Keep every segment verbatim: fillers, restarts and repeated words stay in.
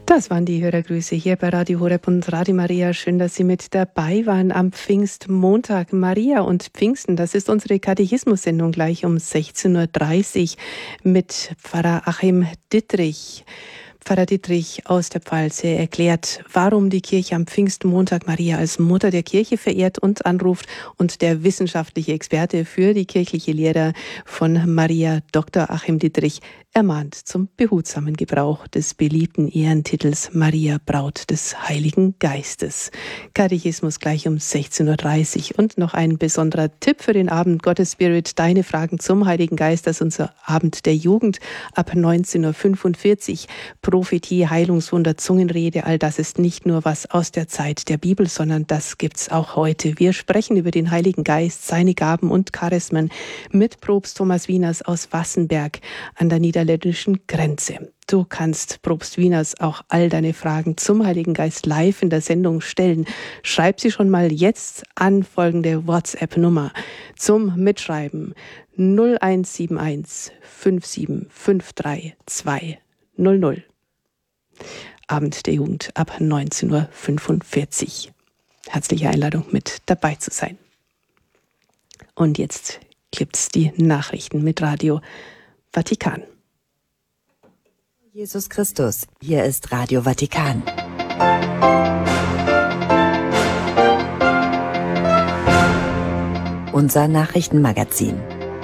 Das waren die Hörergrüße hier bei Radio Horeb und Radio Maria. Schön, dass Sie mit dabei waren am Pfingstmontag. Maria und Pfingsten, das ist unsere Katechismus-Sendung gleich um sechzehn Uhr dreißig mit Pfarrer Achim Dittrich. Pfarrer Dittrich aus der Pfalz, er erklärt, warum die Kirche am Pfingstmontag Maria als Mutter der Kirche verehrt und anruft, und der wissenschaftliche Experte für die kirchliche Lehre von Maria, Doktor Achim Dittrich, ermahnt zum behutsamen Gebrauch des beliebten Ehrentitels Maria, Braut des Heiligen Geistes. Katechismus gleich um sechzehn Uhr dreißig. Und noch ein besonderer Tipp für den Abend: Gottes Spirit, deine Fragen zum Heiligen Geist, das ist unser Abend der Jugend ab neunzehn Uhr fünfundvierzig. Prophetie, Heilungswunder, Zungenrede, all das ist nicht nur was aus der Zeit der Bibel, sondern das gibt's auch heute. Wir sprechen über den Heiligen Geist, seine Gaben und Charismen mit Propst Thomas Wieners aus Wassenberg an der niederländischen Grenze. Du kannst Propst Wieners auch all deine Fragen zum Heiligen Geist live in der Sendung stellen. Schreib sie schon mal jetzt an folgende WhatsApp-Nummer zum Mitschreiben: null eins sieben eins fünf sieben fünf drei zwei null null. Abend der Jugend ab neunzehn Uhr fünfundvierzig. Herzliche Einladung, mit dabei zu sein. Und jetzt gibt's die Nachrichten mit Radio Vatikan. Jesus Christus, hier ist Radio Vatikan. Unser Nachrichtenmagazin.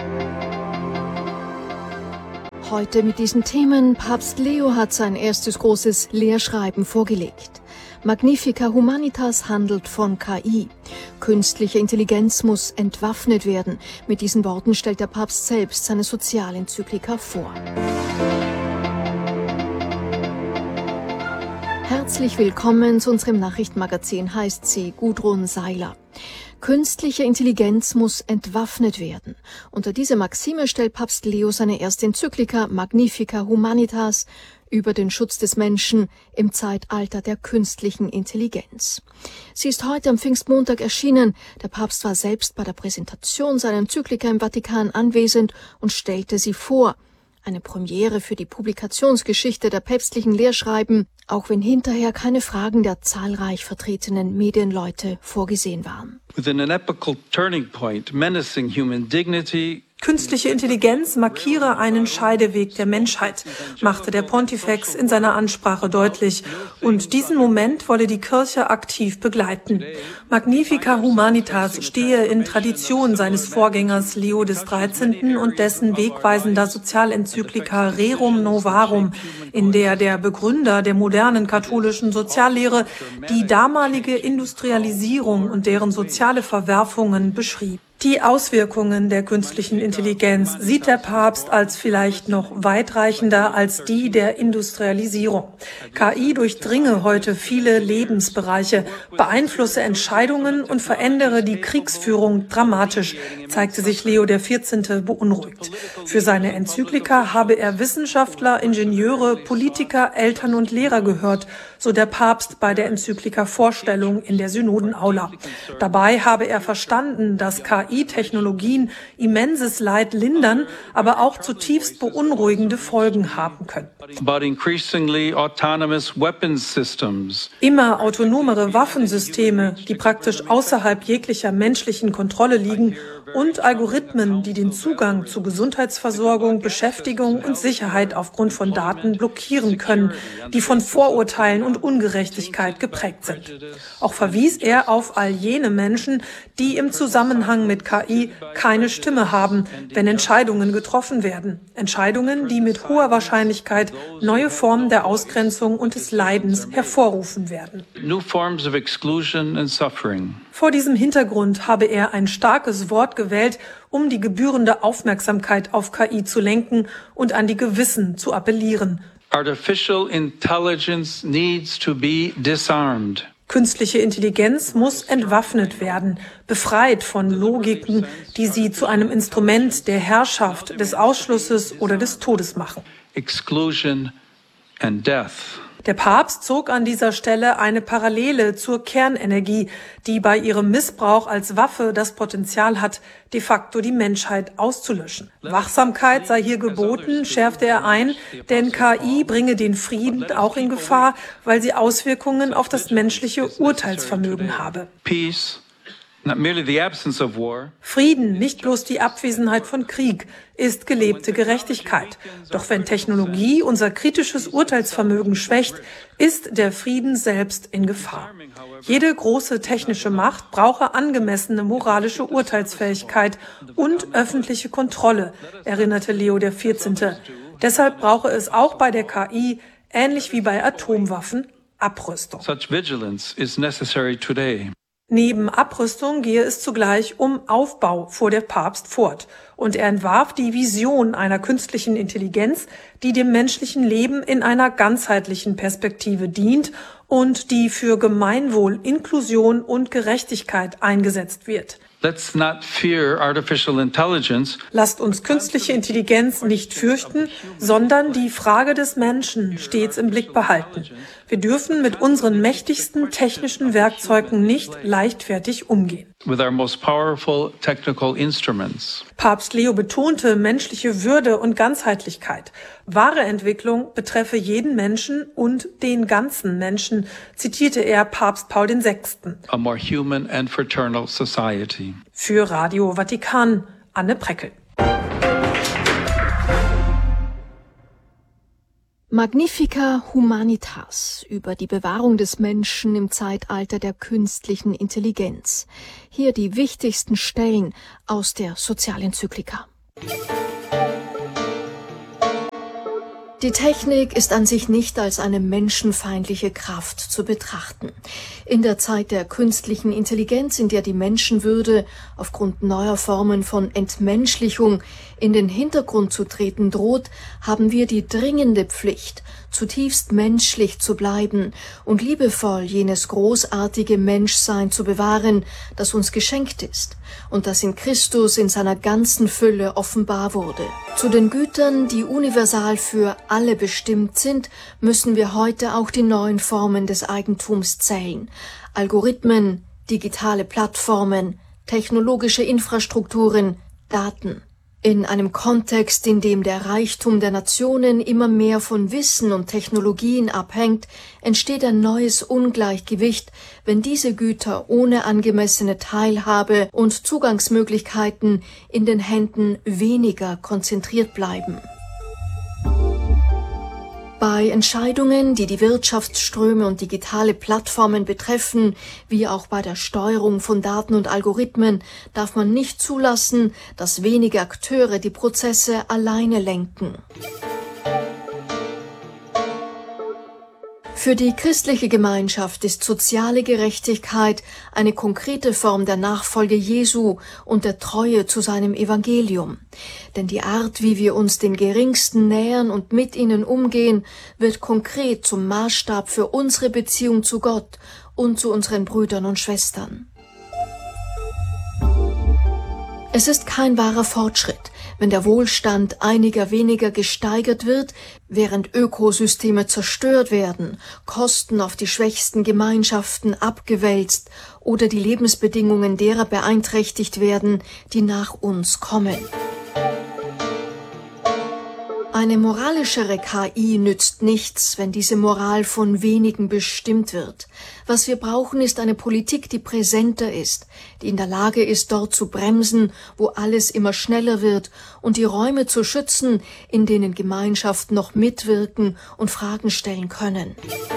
Heute mit diesen Themen: Papst Leo hat sein erstes großes Lehrschreiben vorgelegt. Magnifica Humanitas handelt von K I. Künstliche Intelligenz muss entwaffnet werden. Mit diesen Worten stellt der Papst selbst seine Sozialenzyklika vor. Herzlich willkommen zu unserem Nachrichtenmagazin, heißt sie Gudrun Seiler. Künstliche Intelligenz muss entwaffnet werden. Unter diese Maxime stellt Papst Leo seine erste Enzyklika Magnifica Humanitas über den Schutz des Menschen im Zeitalter der künstlichen Intelligenz. Sie ist heute am Pfingstmontag erschienen. Der Papst war selbst bei der Präsentation seiner Enzyklika im Vatikan anwesend und stellte sie vor. Eine Premiere für die Publikationsgeschichte der päpstlichen Lehrschreiben, auch wenn hinterher keine Fragen der zahlreich vertretenen Medienleute vorgesehen waren. Within an epochal turning point menacing human dignity. Künstliche Intelligenz markiere einen Scheideweg der Menschheit, machte der Pontifex in seiner Ansprache deutlich. Und diesen Moment wolle die Kirche aktiv begleiten. Magnifica Humanitas stehe in Tradition seines Vorgängers Leo des dreizehnten und dessen wegweisender Sozialenzyklika Rerum Novarum, in der der Begründer der modernen katholischen Soziallehre die damalige Industrialisierung und deren soziale Verwerfungen beschrieb. Die Auswirkungen der künstlichen Intelligenz sieht der Papst als vielleicht noch weitreichender als die der Industrialisierung. K I durchdringe heute viele Lebensbereiche, beeinflusse Entscheidungen und verändere die Kriegsführung dramatisch, zeigte sich Leo der vierzehnte beunruhigt. Für seine Enzyklika habe er Wissenschaftler, Ingenieure, Politiker, Eltern und Lehrer gehört, so der Papst bei der Enzyklika-Vorstellung in der Synodenaula. Dabei habe er verstanden, dass K I-Technologien immenses Leid lindern, aber auch zutiefst beunruhigende Folgen haben können. About increasingly autonomous weapons systems. Immer autonomere Waffensysteme, die praktisch außerhalb jeglicher menschlichen Kontrolle liegen, und Algorithmen, die den Zugang zu Gesundheitsversorgung, Beschäftigung und Sicherheit aufgrund von Daten blockieren können, die von Vorurteilen und Ungerechtigkeit geprägt sind. Auch verwies er auf all jene Menschen, die im Zusammenhang mit K I keine Stimme haben, wenn Entscheidungen getroffen werden. Entscheidungen, die mit hoher Wahrscheinlichkeit neue Formen der Ausgrenzung und des Leidens hervorrufen werden. New forms of exclusion and suffering. Vor diesem Hintergrund habe er ein starkes Wort gewählt, um die gebührende Aufmerksamkeit auf K I zu lenken und an die Gewissen zu appellieren. Artificial intelligence needs to be disarmed. Künstliche Intelligenz muss entwaffnet werden, befreit von Logiken, die sie zu einem Instrument der Herrschaft, des Ausschlusses oder des Todes machen. Exclusion and death. Der Papst zog an dieser Stelle eine Parallele zur Kernenergie, die bei ihrem Missbrauch als Waffe das Potenzial hat, de facto die Menschheit auszulöschen. Wachsamkeit sei hier geboten, schärfte er ein, denn K I bringe den Frieden auch in Gefahr, weil sie Auswirkungen auf das menschliche Urteilsvermögen habe. Peace, not merely the absence of war. Frieden, nicht bloß die Abwesenheit von Krieg, ist gelebte Gerechtigkeit. Doch wenn Technologie unser kritisches Urteilsvermögen schwächt, ist der Frieden selbst in Gefahr. Jede große technische Macht brauche angemessene moralische Urteilsfähigkeit und öffentliche Kontrolle, erinnerte Leo der vierzehnte. Deshalb brauche es auch bei der K I, ähnlich wie bei Atomwaffen, Abrüstung. Such vigilance is necessary today. Neben Abrüstung gehe es zugleich um Aufbau, fuhr der Papst fort. Und er entwarf die Vision einer künstlichen Intelligenz, die dem menschlichen Leben in einer ganzheitlichen Perspektive dient und die für Gemeinwohl, Inklusion und Gerechtigkeit eingesetzt wird. Let's not fear artificial intelligence. Lasst uns künstliche Intelligenz nicht fürchten, sondern die Frage des Menschen stets im Blick behalten. Wir dürfen mit unseren mächtigsten technischen Werkzeugen nicht leichtfertig umgehen. With our most powerful technical instruments. Papst Leo betonte menschliche Würde und Ganzheitlichkeit. Wahre Entwicklung betreffe jeden Menschen und den ganzen Menschen, zitierte er Papst Paul der Sechste. A more human and fraternal society. Für Radio Vatikan, Anne Preckel. Magnifica Humanitas über die Bewahrung des Menschen im Zeitalter der künstlichen Intelligenz. Hier die wichtigsten Stellen aus der Sozialenzyklika. Die Technik ist an sich nicht als eine menschenfeindliche Kraft zu betrachten. In der Zeit der künstlichen Intelligenz, in der die Menschenwürde aufgrund neuer Formen von Entmenschlichung in den Hintergrund zu treten droht, haben wir die dringende Pflicht, zutiefst menschlich zu bleiben und liebevoll jenes großartige Menschsein zu bewahren, das uns geschenkt ist und das in Christus in seiner ganzen Fülle offenbar wurde. Zu den Gütern, die universal für alle bestimmt sind, müssen wir heute auch die neuen Formen des Eigentums zählen. Algorithmen, digitale Plattformen, technologische Infrastrukturen, Daten. In einem Kontext, in dem der Reichtum der Nationen immer mehr von Wissen und Technologien abhängt, entsteht ein neues Ungleichgewicht, wenn diese Güter ohne angemessene Teilhabe und Zugangsmöglichkeiten in den Händen weniger konzentriert bleiben. Bei Entscheidungen, die die Wirtschaftsströme und digitale Plattformen betreffen, wie auch bei der Steuerung von Daten und Algorithmen, darf man nicht zulassen, dass wenige Akteure die Prozesse alleine lenken. Für die christliche Gemeinschaft ist soziale Gerechtigkeit eine konkrete Form der Nachfolge Jesu und der Treue zu seinem Evangelium. Denn die Art, wie wir uns den Geringsten nähern und mit ihnen umgehen, wird konkret zum Maßstab für unsere Beziehung zu Gott und zu unseren Brüdern und Schwestern. Es ist kein wahrer Fortschritt, wenn der Wohlstand einiger weniger gesteigert wird, während Ökosysteme zerstört werden, Kosten auf die schwächsten Gemeinschaften abgewälzt oder die Lebensbedingungen derer beeinträchtigt werden, die nach uns kommen. Eine moralischere K I nützt nichts, wenn diese Moral von wenigen bestimmt wird. Was wir brauchen, ist eine Politik, die präsenter ist, die in der Lage ist, dort zu bremsen, wo alles immer schneller wird, und die Räume zu schützen, in denen Gemeinschaften noch mitwirken und Fragen stellen können.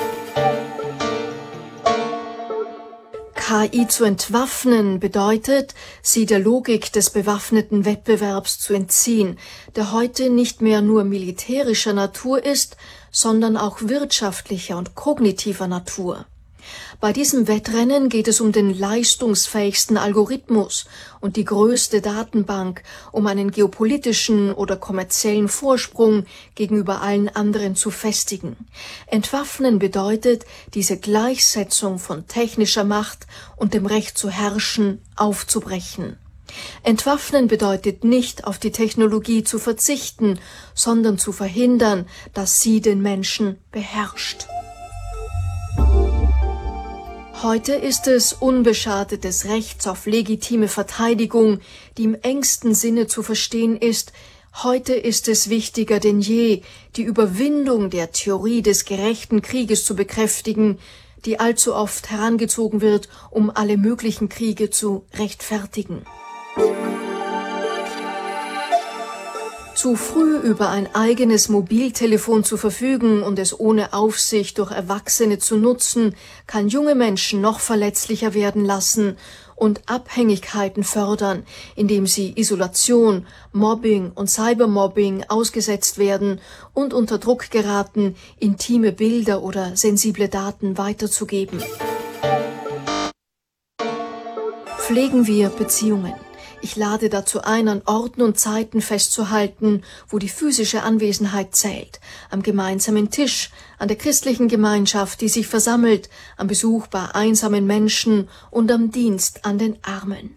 K I zu entwaffnen bedeutet, sie der Logik des bewaffneten Wettbewerbs zu entziehen, der heute nicht mehr nur militärischer Natur ist, sondern auch wirtschaftlicher und kognitiver Natur. Bei diesem Wettrennen geht es um den leistungsfähigsten Algorithmus und die größte Datenbank, um einen geopolitischen oder kommerziellen Vorsprung gegenüber allen anderen zu festigen. Entwaffnen bedeutet, diese Gleichsetzung von technischer Macht und dem Recht zu herrschen aufzubrechen. Entwaffnen bedeutet nicht, auf die Technologie zu verzichten, sondern zu verhindern, dass sie den Menschen beherrscht. Heute ist es unbeschadet des Rechts auf legitime Verteidigung, die im engsten Sinne zu verstehen ist. Heute ist es wichtiger denn je, die Überwindung der Theorie des gerechten Krieges zu bekräftigen, die allzu oft herangezogen wird, um alle möglichen Kriege zu rechtfertigen. Zu früh über ein eigenes Mobiltelefon zu verfügen und es ohne Aufsicht durch Erwachsene zu nutzen, kann junge Menschen noch verletzlicher werden lassen und Abhängigkeiten fördern, indem sie Isolation, Mobbing und Cybermobbing ausgesetzt werden und unter Druck geraten, intime Bilder oder sensible Daten weiterzugeben. Pflegen wir Beziehungen. Ich lade dazu ein, an Orten und Zeiten festzuhalten, wo die physische Anwesenheit zählt, am gemeinsamen Tisch, an der christlichen Gemeinschaft, die sich versammelt, am Besuch bei einsamen Menschen und am Dienst an den Armen.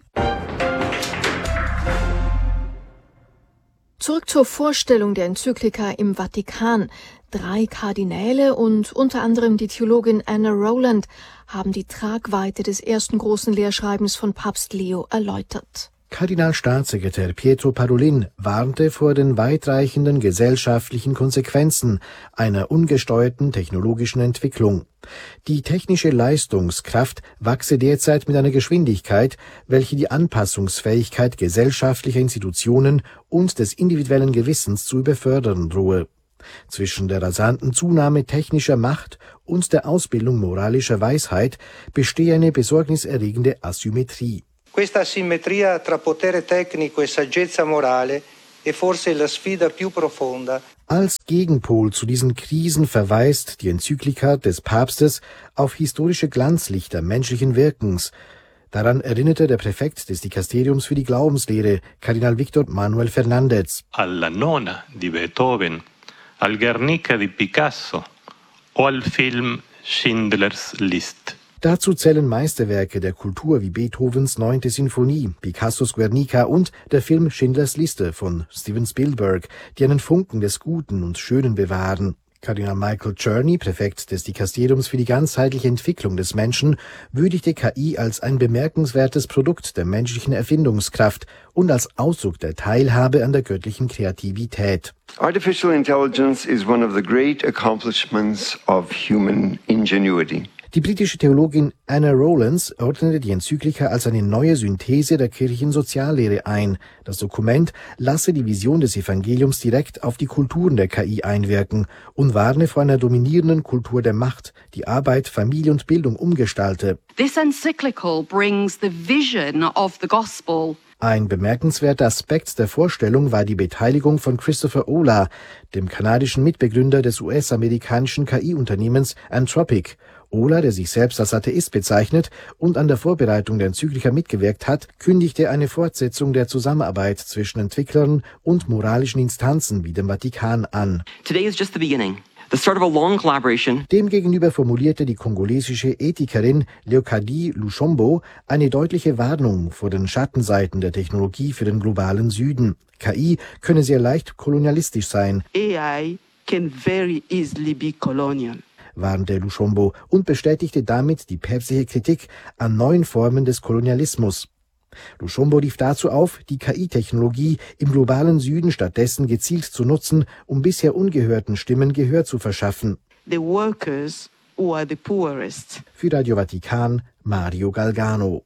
Zurück zur Vorstellung der Enzyklika im Vatikan. Drei Kardinäle und unter anderem die Theologin Anna Rowland haben die Tragweite des ersten großen Lehrschreibens von Papst Leo erläutert. Kardinalstaatssekretär Pietro Parolin warnte vor den weitreichenden gesellschaftlichen Konsequenzen einer ungesteuerten technologischen Entwicklung. Die technische Leistungskraft wachse derzeit mit einer Geschwindigkeit, welche die Anpassungsfähigkeit gesellschaftlicher Institutionen und des individuellen Gewissens zu überfördern drohe. Zwischen der rasanten Zunahme technischer Macht und der Ausbildung moralischer Weisheit bestehe eine besorgniserregende Asymmetrie. Questa asimmetria tra potere tecnico e saggezza morale è forse la sfida più profonda. Als Gegenpol zu diesen Krisen verweist die Enzyklika des Papstes auf historische Glanzlichter menschlichen Wirkens. Daran erinnerte der Präfekt des Dikasteriums für die Glaubenslehre, Kardinal Victor Manuel Fernández. Alla Nona di Beethoven, al Guernica di Picasso o al Film Schindlers List. Dazu zählen Meisterwerke der Kultur wie Beethovens Neunte Sinfonie, Picassos Guernica und der Film Schindlers Liste von Steven Spielberg, die einen Funken des Guten und Schönen bewahren. Kardinal Michael Czerny, Präfekt des Dikasteriums für die ganzheitliche Entwicklung des Menschen, würdigte K I als ein bemerkenswertes Produkt der menschlichen Erfindungskraft und als Ausdruck der Teilhabe an der göttlichen Kreativität. Artificial intelligence is one of the great accomplishments of human ingenuity. Die britische Theologin Anna Rowland ordnete die Enzyklika als eine neue Synthese der kirchlichen Soziallehre ein. Das Dokument lasse die Vision des Evangeliums direkt auf die Kulturen der K I einwirken und warne vor einer dominierenden Kultur der Macht, die Arbeit, Familie und Bildung umgestalte. This encyclical brings the vision of the gospel. Ein bemerkenswerter Aspekt der Vorstellung war die Beteiligung von Christopher Olah, dem kanadischen Mitbegründer des U S-amerikanischen K I-Unternehmens Anthropic. Olah, der sich selbst als Atheist bezeichnet und an der Vorbereitung der Enzyklika mitgewirkt hat, kündigte eine Fortsetzung der Zusammenarbeit zwischen Entwicklern und moralischen Instanzen wie dem Vatikan an. Today is just the beginning. The start of a long collaboration. Demgegenüber formulierte die kongolesische Ethikerin Leokadie Lushombo eine deutliche Warnung vor den Schattenseiten der Technologie für den globalen Süden. K I könne sehr leicht kolonialistisch sein. A I can very easily be colonial, warnte Lushombo und bestätigte damit die päpstliche Kritik an neuen Formen des Kolonialismus. Lushombo rief dazu auf, die K I-Technologie im globalen Süden stattdessen gezielt zu nutzen, um bisher ungehörten Stimmen Gehör zu verschaffen. The workers who are the poorest. Für Radio Vatikan, Mario Galgano.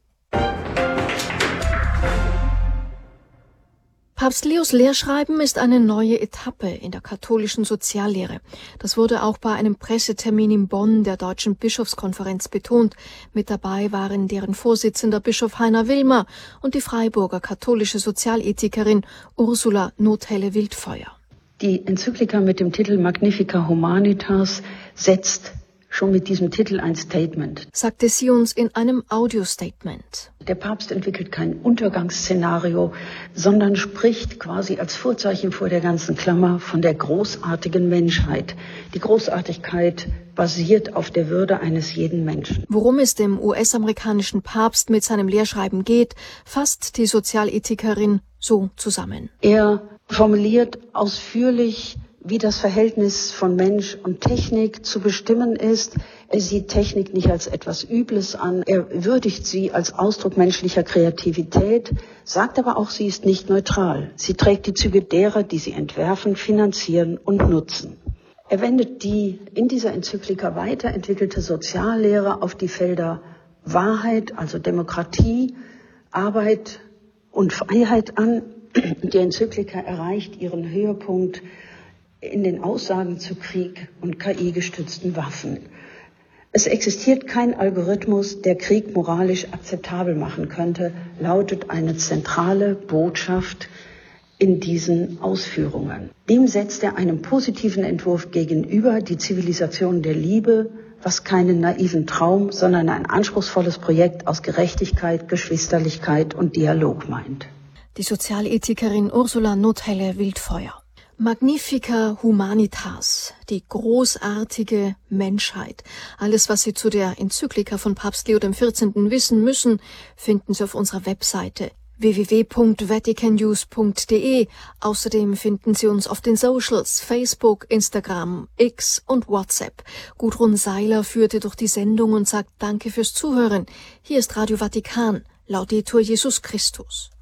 Papst Leos Lehrschreiben ist eine neue Etappe in der katholischen Soziallehre. Das wurde auch bei einem Pressetermin in Bonn der Deutschen Bischofskonferenz betont. Mit dabei waren deren Vorsitzender Bischof Heiner Wilmer und die Freiburger katholische Sozialethikerin Ursula Nothelle-Wildfeuer. Die Enzyklika mit dem Titel Magnifica Humanitas setzt schon mit diesem Titel ein Statement, sagte sie uns in einem Audio-Statement. Der Papst entwickelt kein Untergangsszenario, sondern spricht quasi als Vorzeichen vor der ganzen Klammer von der großartigen Menschheit. Die Großartigkeit basiert auf der Würde eines jeden Menschen. Worum es dem U S-amerikanischen Papst mit seinem Lehrschreiben geht, fasst die Sozialethikerin so zusammen. Er formuliert ausführlich wie das Verhältnis von Mensch und Technik zu bestimmen ist. Er sieht Technik nicht als etwas Übles an. Er würdigt sie als Ausdruck menschlicher Kreativität, sagt aber auch, sie ist nicht neutral. Sie trägt die Züge derer, die sie entwerfen, finanzieren und nutzen. Er wendet die in dieser Enzyklika weiterentwickelte Soziallehre auf die Felder Wahrheit, also Demokratie, Arbeit und Freiheit an. Die Enzyklika erreicht ihren Höhepunkt in den Aussagen zu Krieg und K I-gestützten Waffen. Es existiert kein Algorithmus, der Krieg moralisch akzeptabel machen könnte, lautet eine zentrale Botschaft in diesen Ausführungen. Dem setzt er einen positiven Entwurf gegenüber, die Zivilisation der Liebe, was keinen naiven Traum, sondern ein anspruchsvolles Projekt aus Gerechtigkeit, Geschwisterlichkeit und Dialog meint. Die Sozialethikerin Ursula Nothelle-Wildfeuer. Magnifica Humanitas, die großartige Menschheit. Alles, was Sie zu der Enzyklika von Papst Leo der vierzehnten wissen müssen, finden Sie auf unserer Webseite w w w punkt vatican news punkt d e. Außerdem finden Sie uns auf den Socials, Facebook, Instagram, X und WhatsApp. Gudrun Seiler führte durch die Sendung und sagt Danke fürs Zuhören. Hier ist Radio Vatikan. Laudetur Jesus Christus.